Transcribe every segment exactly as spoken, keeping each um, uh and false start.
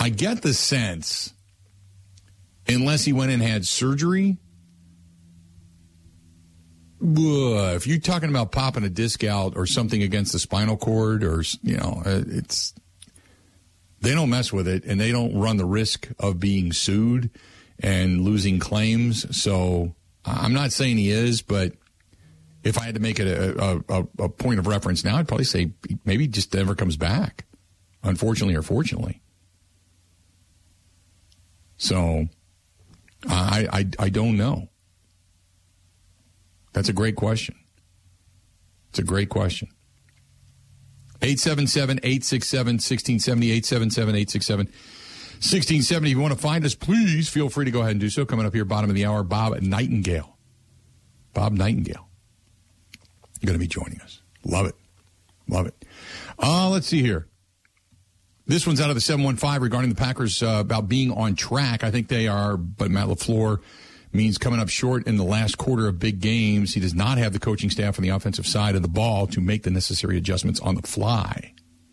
I get the sense, unless he went and had surgery, if you're talking about popping a disc out or something against the spinal cord, or, you know, it's, they don't mess with it, and they don't run the risk of being sued and losing claims. So I'm not saying he is, but if I had to make it a, a, a point of reference now, I'd probably say maybe he just never comes back, unfortunately or fortunately. So I, I, I don't know. That's a great question. It's a great question. eight seven seven, eight six seven, one six seven zero, eight seven seven, eight six seven, one six seven zero. If you want to find us, please feel free to go ahead and do so. Coming up here, bottom of the hour, Bob Nightingale. Bob Nightingale. Going to be joining us. Love it. Love it. Uh, let's see here. This one's out of the seven one five regarding the Packers uh, about being on track. I think they are, but Matt LaFleur means coming up short in the last quarter of big games. He does not have the coaching staff on the offensive side of the ball to make the necessary adjustments on the fly.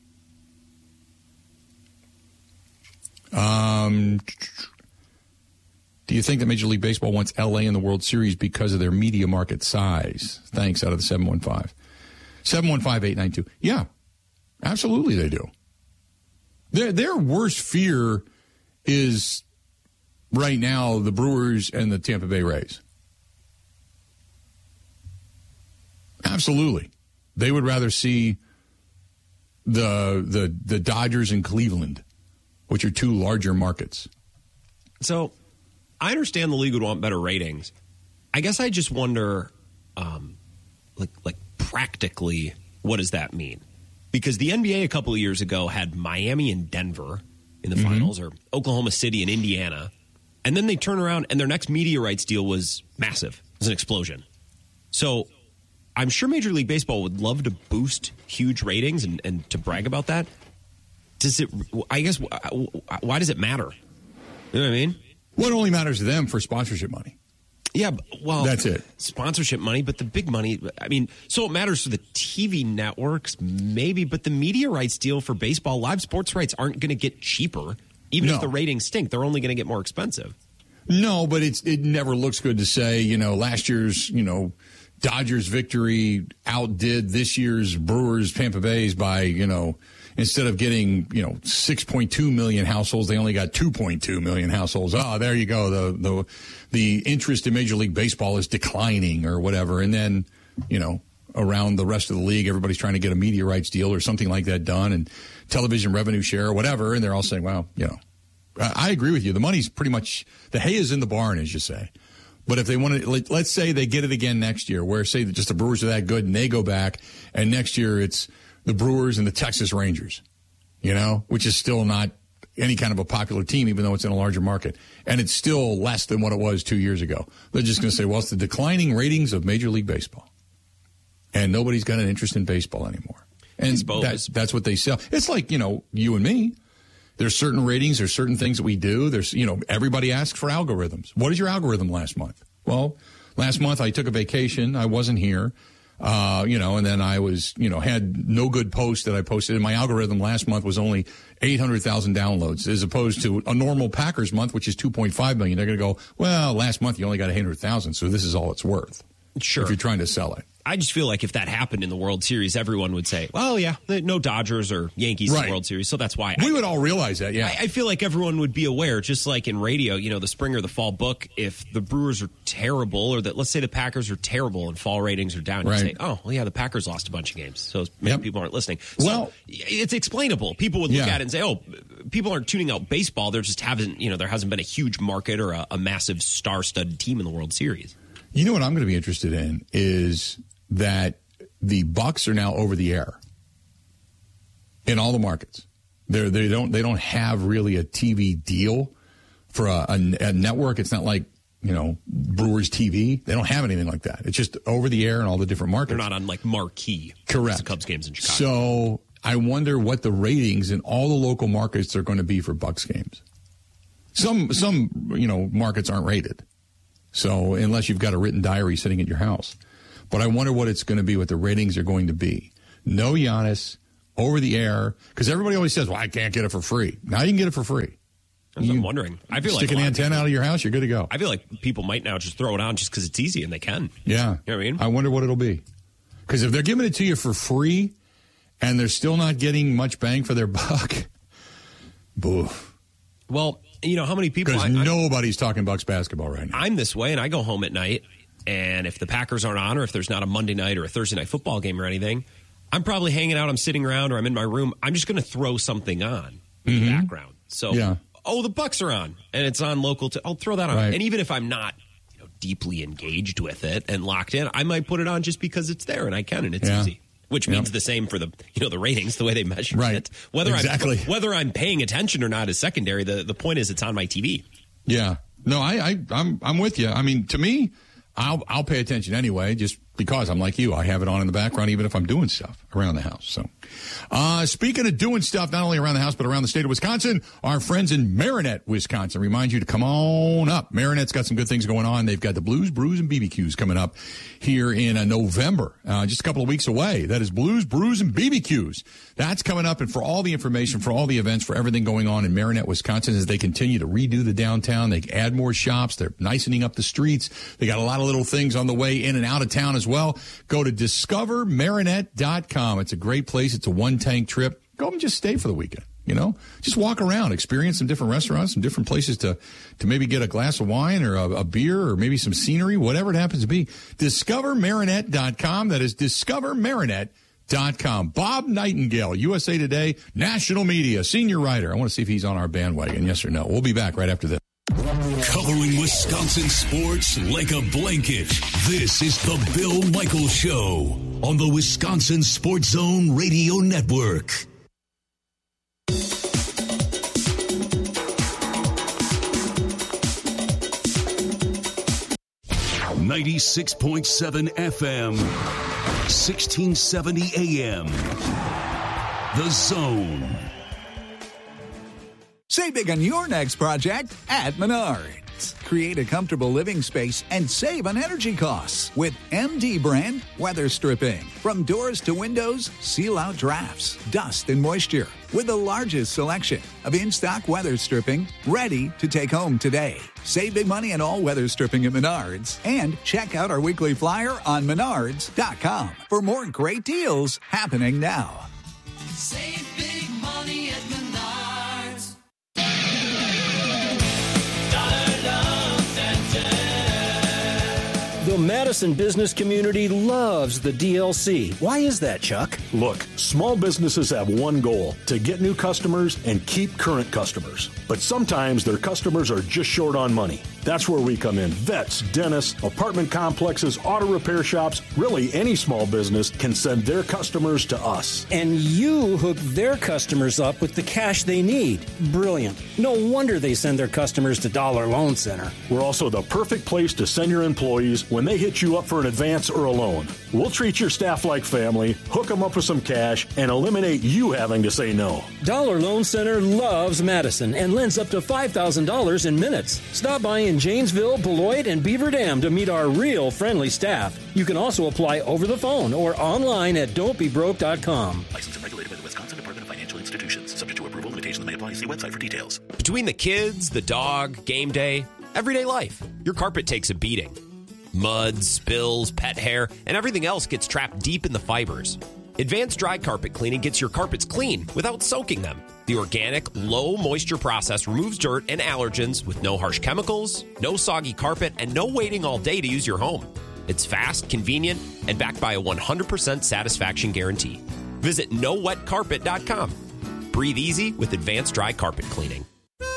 Um, do you think that Major League Baseball wants L A in the World Series because of their media market size? Thanks, out of the seven one five. seven one five, eight nine two. Yeah, absolutely they do. Their, their worst fear is right now the Brewers and the Tampa Bay Rays. Absolutely. They would rather see the the the Dodgers and Cleveland, which are two larger markets. So I understand the league would want better ratings. I guess I just wonder, um, like, like practically, what does that mean? Because the N B A a couple of years ago had Miami and Denver in the mm-hmm. finals, or Oklahoma City and Indiana. And then they turn around and their next media rights deal was massive. It was an explosion. So I'm sure Major League Baseball would love to boost huge ratings and, and to brag about that. Does it, I guess, why does it matter? You know what I mean? Well, it only matters to them for sponsorship money. Yeah, well, that's it. Sponsorship money, but the big money, I mean, so it matters to the T V networks, maybe, but the media rights deal for baseball, live sports rights aren't going to get cheaper. Even no. if the ratings stink, they're only going to get more expensive. No, but it's it never looks good to say, you know, last year's, you know, Dodgers victory outdid this year's Brewers Tampa Bay's by, you know, instead of getting, you know, six point two million households, they only got two point two million households. Oh, there you go. The the the interest in Major League Baseball is declining or whatever. And then, you know, around the rest of the league, everybody's trying to get a media rights deal or something like that done, and television revenue share or whatever. And they're all saying, well, you know, I agree with you. The money's pretty much, the hay is in the barn, as you say. But if they want to, let's say they get it again next year, where say that just the Brewers are that good and they go back, and next year it's the Brewers and the Texas Rangers, you know, which is still not any kind of a popular team, even though it's in a larger market. And it's still less than what it was two years ago. They're just going to say, well, it's the declining ratings of Major League Baseball. And nobody's got an interest in baseball anymore. And that's, that's what they sell. It's like, you know, you and me. There's certain ratings, there's certain things that we do. There's, you know, everybody asks for algorithms. What is your algorithm last month? Well, last month I took a vacation. I wasn't here. Uh, you know, and then I was, you know, had no good post that I posted. And my algorithm last month was only eight hundred thousand downloads, as opposed to a normal Packers month, which is two point five million. They're going to go, well, last month you only got one hundred thousand, so this is all it's worth. Sure. If you're trying to sell it. I just feel like if that happened in the World Series, everyone would say, well, yeah, no Dodgers or Yankees right. in the World Series, so that's why. We I, would all realize that, yeah. I, I feel like everyone would be aware, just like in radio, you know, the spring or the fall book, if the Brewers are terrible, or that, let's say the Packers are terrible and fall ratings are down, right. you say, oh, well, yeah, the Packers lost a bunch of games, so maybe yep. people aren't listening. So well, it's explainable. People would look yeah. at it and say, oh, people aren't tuning out baseball, there just haven't, you know, there hasn't been a huge market or a, a massive star-studded team in the World Series. You know what I'm going to be interested in is that the Bucks are now over the air in all the markets. They're, they don't they don't have really a T V deal for a, a, a network. It's not like, you know, Brewers T V. They don't have anything like that. It's just over the air in all the different markets. They're not on like marquee. Correct. The Cubs games in Chicago. So I wonder what the ratings in all the local markets are going to be for Bucks games. Some some you know markets aren't rated. So unless you've got a written diary sitting at your house. But I wonder what it's going to be, what the ratings are going to be. No Giannis, over the air, because everybody always says, well, I can't get it for free. Now you can get it for free. I'm wondering. I feel stick like an antenna out of your house, you're good to go. I feel like people might now just throw it on just because it's easy and they can. Yeah. You know what I mean? I wonder what it'll be. Because if they're giving it to you for free and they're still not getting much bang for their buck, boo. Well, you know, how many people... Because nobody's talking Bucks basketball right now. I'm this way, and I go home at night, and if the Packers aren't on, or if there's not a Monday night or a Thursday night football game or anything, I'm probably hanging out, I'm sitting around, or I'm in my room. I'm just going to throw something on in mm-hmm. the background. So, yeah. oh, the Bucks are on, and it's on local. T- I'll throw that on. Right. And even if I'm not you know, deeply engaged with it and locked in, I might put it on just because it's there, and I can, and it's yeah. easy. Which means yep. the same for the you know the ratings, the way they measure right. it. Whether exactly. I'm whether I'm paying attention or not is secondary. The the point is it's on my T V. Yeah. No, I, I I'm I'm with you. I mean, to me, I'll I'll pay attention anyway, just because I'm like you. I have it on in the background even if I'm doing stuff around the house. So, uh, speaking of doing stuff not only around the house but around the state of Wisconsin, our friends in Marinette, Wisconsin, remind you to come on up. Marinette's got some good things going on. They've got the Blues, Brews, and B B Qs coming up here in uh, November, uh, just a couple of weeks away. That is Blues, Brews, and B B Qs. That's coming up, and for all the information, for all the events, for everything going on in Marinette, Wisconsin, as they continue to redo the downtown, they add more shops, they're nicening up the streets. They got a lot of little things on the way in and out of town as well. Go to discover marinette dot com. It's a great place. It's a one-tank trip. Go and just stay for the weekend. You know, just walk around, experience some different restaurants, some different places to, to maybe get a glass of wine or a, a beer or maybe some scenery, whatever it happens to be. discover marinette dot com. That is discover marinette dot com. Bob Nightingale, U S A Today, national media, senior writer. I want to see if he's on our bandwagon, yes or no. We'll be back right after this. Covering Wisconsin sports like a blanket. This is the Bill Michaels Show on the Wisconsin Sports Zone Radio Network. ninety-six point seven F M, sixteen seventy A M. The Zone. Save big on your next project at Menards. Create a comfortable living space and save on energy costs with M D brand weather stripping. From doors to windows, seal out drafts, dust, and moisture. With the largest selection of in-stock weather stripping ready to take home today. Save big money on all weather stripping at Menards. And check out our weekly flyer on menards dot com for more great deals happening now. Save big money at Menards. The Madison business community loves the D L C. Why is that, Chuck? Look, small businesses have one goal, to get new customers and keep current customers. But sometimes their customers are just short on money. That's where we come in. Vets, dentists, apartment complexes, auto repair shops, really any small business can send their customers to us. And you hook their customers up with the cash they need. Brilliant. No wonder they send their customers to Dollar Loan Center. We're also the perfect place to send your employees when they hit you up for an advance or a loan. We'll treat your staff like family, hook them up with some cash, and eliminate you having to say no. Dollar Loan Center loves Madison and lends up to five thousand dollars in minutes. Stop by in Janesville, Beloit, and Beaver Dam to meet our real friendly staff. You can also apply over the phone or online at don't be broke dot com. Licensed and regulated by the Wisconsin Department of Financial Institutions. Subject to approval. Limitations may apply. See website for details. Between the kids, the dog, game day, everyday life, your carpet takes a beating. Mud, spills, pet hair, and everything else gets trapped deep in the fibers. Advanced Dry Carpet Cleaning gets your carpets clean without soaking them. The organic, low-moisture process removes dirt and allergens with no harsh chemicals, no soggy carpet, and no waiting all day to use your home. It's fast, convenient, and backed by a one hundred percent satisfaction guarantee. Visit no wet carpet dot com. Breathe easy with Advanced Dry Carpet Cleaning.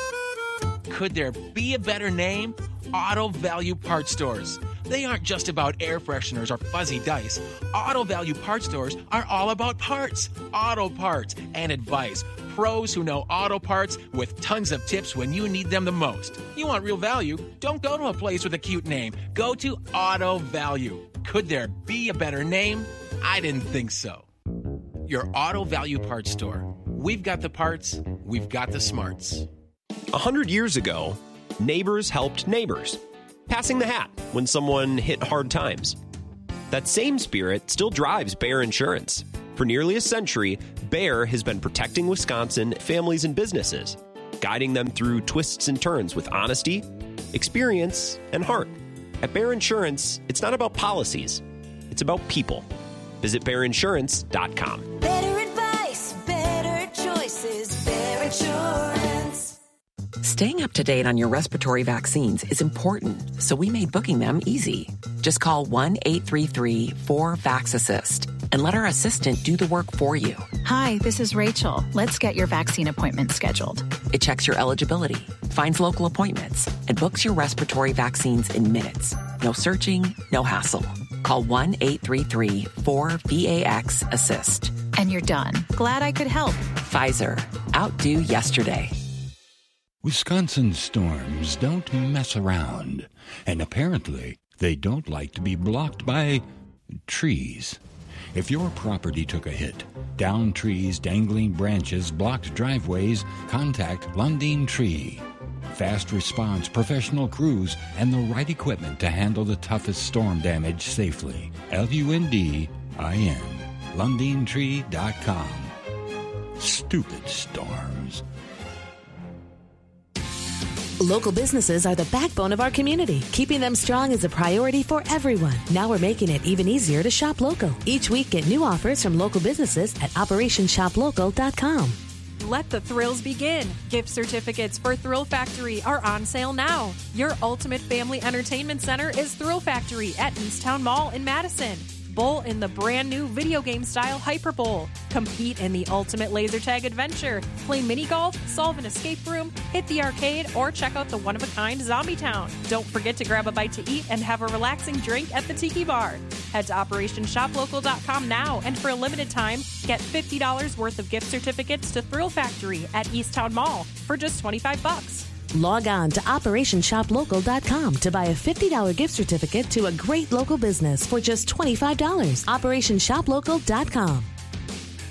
Could there be a better name? Auto Value Parts Stores. They aren't just about air fresheners or fuzzy dice. Auto Value Parts Stores are all about parts, auto parts, and advice. Pros who know auto parts with tons of tips when you need them the most. You want real value? Don't go to a place with a cute name. Go to Auto Value. Could there be a better name? I didn't think so. Your Auto Value Parts Store. We've got the parts, we've got the smarts. A hundred years ago, neighbors helped neighbors, passing the hat when someone hit hard times. That same spirit still drives Bayer Insurance. For nearly a century, Bayer has been protecting Wisconsin families and businesses. guiding them through twists and turns with honesty, experience, and heart. At Bear Insurance, it's not about policies, it's about people. Visit bear insurance dot com. Better advice, better choices, Bear Insurance. Staying up to date on your respiratory vaccines is important, so we made booking them easy. Just call one eight three three four VAX-ASSIST and let our assistant do the work for you. Hi, this is Rachel. Let's get your vaccine appointment scheduled. It checks your eligibility, finds local appointments, and books your respiratory vaccines in minutes. No searching, no hassle. Call one eight three three four VAX-ASSIST. And you're done. Glad I could help. Pfizer. Outdo yesterday. Wisconsin storms don't mess around. And apparently, they don't like to be blocked by trees. If your property took a hit, downed trees, dangling branches, blocked driveways, contact Lundin Tree. Fast response, professional crews, and the right equipment to handle the toughest storm damage safely. L U N D I N. Lundin Tree dot com. Stupid storms. Local businesses are the backbone of our community. Keeping them strong is a priority for everyone. Now we're making it even easier to shop local. Each week, get new offers from local businesses at operation shop local dot com. Let the thrills begin. Gift certificates for Thrill Factory are on sale now. Your ultimate family entertainment center is Thrill Factory at Easttown Mall in Madison. Bowl in the brand new video game style Hyper Bowl. Compete in the ultimate laser tag adventure. Play mini golf, solve an escape room, hit the arcade, or check out the one-of-a-kind Zombie Town. Don't forget to grab a bite to eat and have a relaxing drink at the Tiki Bar. Head to operation shop local dot com now, and for a limited time, get fifty dollars worth of gift certificates to Thrill Factory at Easttown Mall for just twenty-five bucks. Log on to operation shop local dot com to buy a fifty dollars gift certificate to a great local business for just twenty-five dollars. operation shop local dot com.